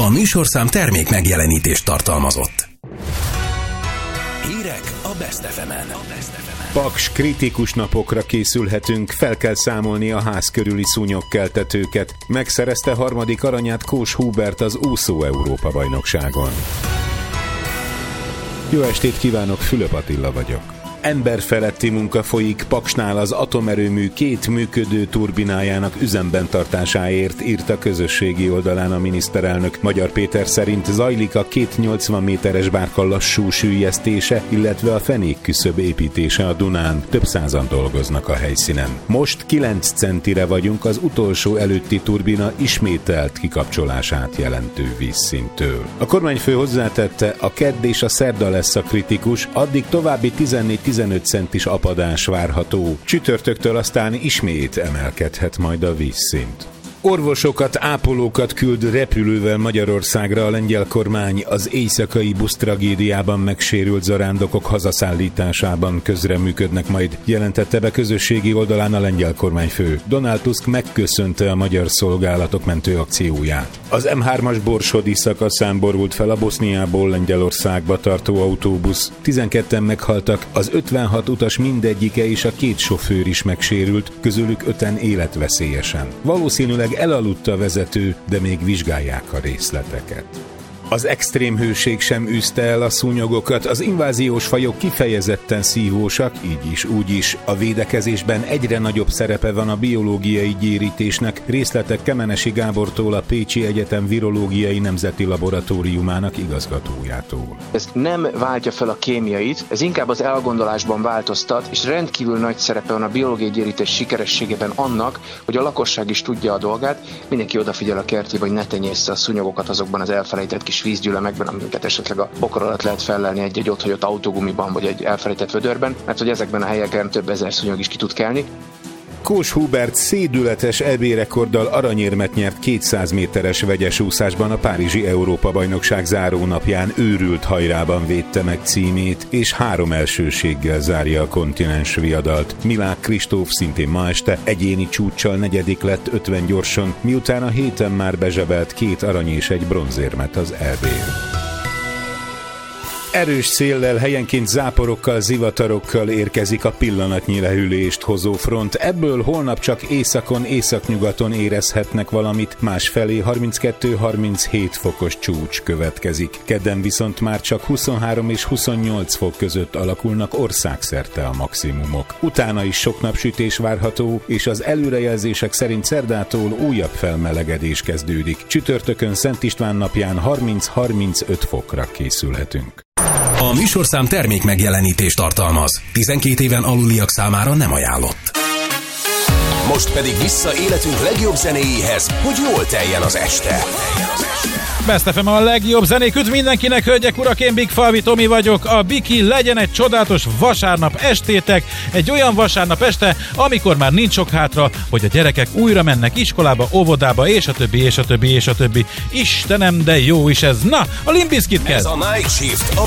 A műsorszám termék megjelenítést tartalmazott. Hírek a Best FM-en. Paks kritikus napokra készülhetünk, fel kell számolni a ház körüli szúnyogkeltetőket. Megszerezte harmadik aranyát Kós Hubert az úszó Európa-bajnokságon. Jó estét kívánok, Fülöp Attila vagyok. Emberfeletti munka folyik Paksnál az atomerőmű 2 működő turbinájának üzemben tartásáért, írt a közösségi oldalán a miniszterelnök. Magyar Péter szerint zajlik a 280 méteres bárka lassú süllyesztése, illetve a fenékküszöb építése a Dunán. Több százan dolgoznak a helyszínen. Most 9 centire vagyunk az utolsó előtti turbina ismételt kikapcsolását jelentő vízszinttől. A kormányfő hozzátette, a kedd és a szerda lesz a kritikus, addig további 14-15 centis apadás várható. Csütörtöktől aztán ismét emelkedhet majd a vízszint. Orvosokat, ápolókat küld repülővel Magyarországra a lengyel kormány az éjszakai busztragédiában megsérült zarándokok hazaszállításában közreműködnek majd, jelentette be közösségi oldalán a lengyel kormányfő. Donald Tusk megköszönte a magyar szolgálatok mentőakcióját. Az M3-as borsodi szakaszán borult fel a Boszniából Lengyelországba tartó autóbusz. 12-en meghaltak, az 56 utas mindegyike és a 2 sofőr is megsérült, közülük 5-en életveszélyesen. Valószínűleg elaludt a vezető, de még vizsgálják a részleteket. Az extrém hőség sem űzte el a szúnyogokat, az inváziós fajok kifejezetten szívósak, így is, úgy is. A védekezésben egyre nagyobb szerepe van a biológiai gyérítésnek, részletek Kemenesi Gábortól, a Pécsi Egyetem Virológiai Nemzeti Laboratóriumának igazgatójától. Ez nem váltja fel a kémiait, ez inkább az elgondolásban változtat, és rendkívül nagy szerepe van a biológiai gyérítés sikerességében annak, hogy a lakosság is tudja a dolgát, mindenki odafigyel a kertjébe, hogy ne tenyészze a szúnyogokat azokban az elfelejtett kis vízgyűlemekben, amiket esetleg a bokor alatt lehet fellelni egy-egy otthagyott autógumiban, vagy egy elfelejtett vödörben, mert hogy ezekben a helyeken több ezer szúnyog is ki tud kelni. Kós Hubert szédületes EB-rekorddal aranyérmet nyert 200 méteres vegyes úszásban a párizsi Európa-bajnokság zárónapján, őrült hajrában védte meg címét, és 3 elsőséggel zárja a kontinens viadalt. Milák Kristóf szintén ma este egyéni csúccsal 4. lett 50 gyorson, miután a héten már bezsebelt 2 arany és 1 bronzérmet az EB-n. Erős széllel, helyenként záporokkal, zivatarokkal érkezik a pillanatnyi lehűlést hozó front. Ebből holnap csak északon, északnyugaton érezhetnek valamit, másfelé 32-37 fokos csúcs következik. Kedden viszont már csak 23 és 28 fok között alakulnak országszerte a maximumok. Utána is sok napsütés várható, és az előrejelzések szerint szerdától újabb felmelegedés kezdődik. Csütörtökön Szent István napján 30-35 fokra készülhetünk. A műsorszám termék megjelenítést tartalmaz. 12 éven aluliak számára nem ajánlott. Most pedig vissza életünk legjobb zenéjéhez, hogy jól teljen az este. Best FM a legjobb zenék üdv mindenkinek, hölgyek, urak, én Big Falvi Tomi vagyok. A Biki legyen egy csodálatos vasárnap estétek, egy olyan vasárnap este, amikor már nincs sok hátra, hogy a gyerekek újra mennek iskolába, óvodába, és a többi, és a többi, és a többi. Istenem, de jó is ez. Na, a Limp Bizkit kezd. Ez a Night Shift a